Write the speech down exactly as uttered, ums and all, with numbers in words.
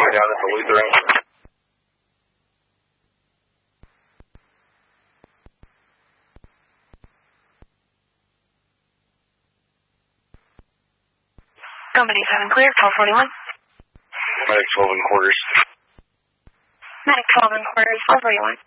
You're down at the Lutheran. Company seven clear, twelve forty-one. Medic twelve and quarters. Medic twelve and quarters, twelve forty-one.